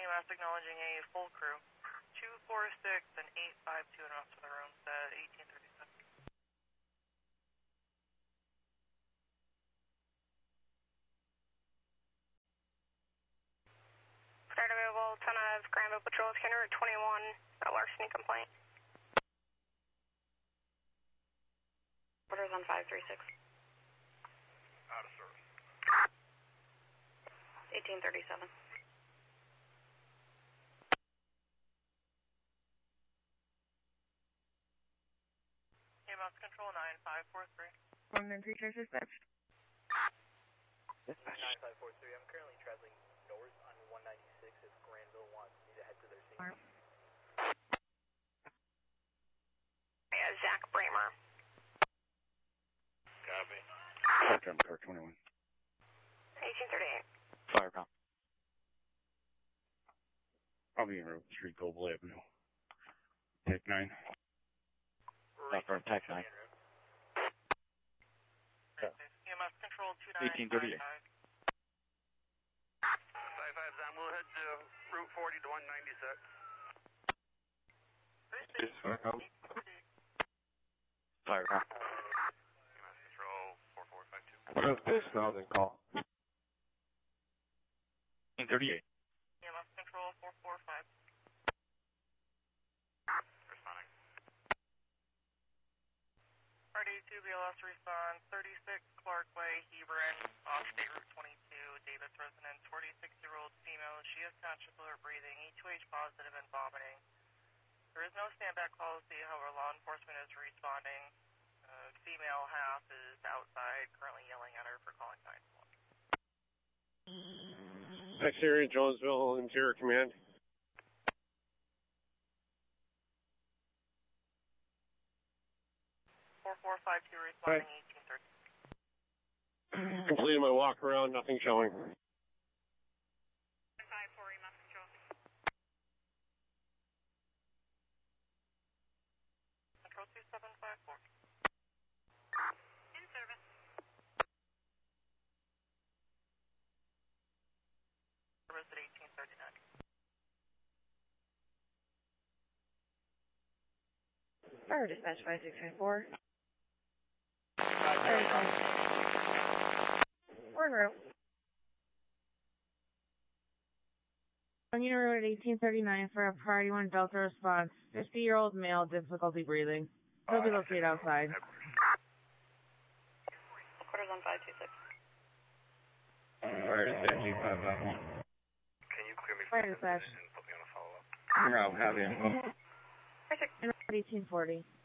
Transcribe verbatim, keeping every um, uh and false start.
E M S acknowledging a full crew. two four six and eight five two and off to the rooms at eighteen thirty-seven. Start available, ten of Granville Patrol, Scanner Route twenty-one, a larceny complaint. Orders on five three six. Out of service. eighteen thirty-seven. E M S control nine five four three. one nine three, charge dispatch. Dispatch. nine five four three, I'm currently traveling north on one ninety-six if Granville wants me to head to their scene. Alright. Yeah, Zach Bramer. Copy. Park car twenty-one. eighteen thirty-eight. Fire call. I'll be in route three, Global Avenue. Tech nine. Right. Left Tech nine. E M S control two nine eighteen thirty-eight. five five, Zam, we'll head to Route forty to one ninety-six. Fire call. Fire call. E M S control four four five two. What is this now then call? eighteen thirty-eight. E M S control four four five. Responding. R D two B L S response thirty-six Clark Way, Hebron, off State Route twenty-two, Davis residence, forty-six-year-old female. She is conscious of her breathing, E two H positive and vomiting. There is no stand-back policy, however, law enforcement is responding. Uh, female half is outside, currently yelling at her for calling nine one one. Exterior Jonesville, Interior Command. four four five two responding eighteen thirty. Completed my walk around, nothing showing. five four, E M S control. Control two seven five four. In service. Service at eighteen thirty-nine. Fire dispatch five six five four. We're en route. On Unit Road at eighteen thirty-nine for a Priority one Delta response. fifty-year-old male, difficulty breathing. He'll be located outside. Quarters on five two six. Fire dispatch five five one. Can you clear me Fire from dispatch. and put me on a follow-up? I'm out, have you? In route eighteen forty.